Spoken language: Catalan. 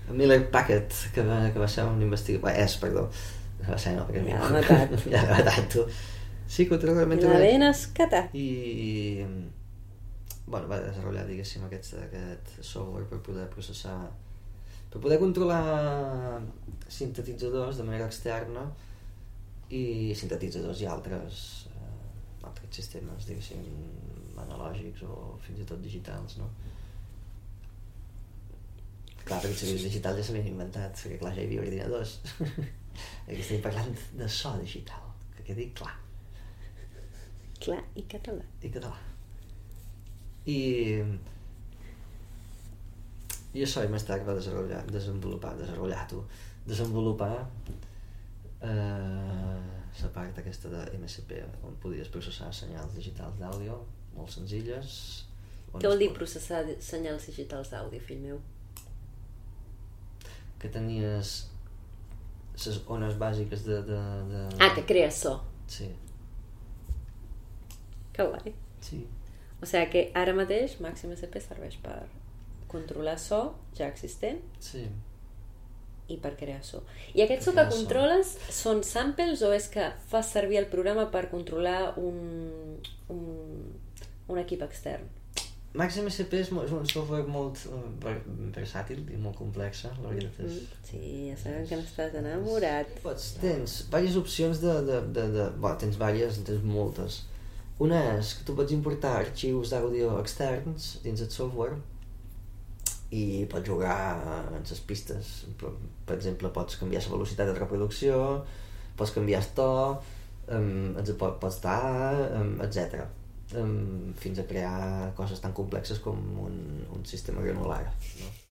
Miller Packard, que va ser un investigador... perdó. Va ser, no, perquè ja l'ha matat. Ja l'ha matat, tu. Sí, controla... La ben escata. I... Bueno, va desenvolupar, diguéssim, aquest software per poder processar... Per poder controlar sintetitzadors de manera externa i sintetitzadors i altres sistemes, diguéssim, analògics o fins i tot digitals, no? Clar, perquè els serveis digitals ja s'havien inventat, perquè clar, ja hi havia ordinadors. Aquí estem parlant de so digital, que quedi clar. Clar i català. I català. I això i més tard va desenvolupar la part aquesta de MSP, on podies processar senyals digitals d'àudio molt senzilles. Què vol dir processar senyals digitals d'àudio, fill meu? Que tenies les ones bàsiques de... que crees so. Sí. Que guai. Sí. O sigui que ara mateix Màxim SP serveix per controlar so ja existent. Sí. I per crear so. I aquest so que controles són samples o és que fas servir el programa per controlar un equip extern? Màxim SP és un software molt versàtil i molt complex, la veritat és... Sí, ja sabem que n'estàs enamorat. Tens diverses opcions tens moltes. Una és que tu pots importar arxius d'àudio externs dins el software i pots jugar en les pistes. Per exemple, pots canviar la velocitat de reproducció, pots canviar el to, pots dar, etc. Fins a crear coses tan complexes com un sistema granular, no?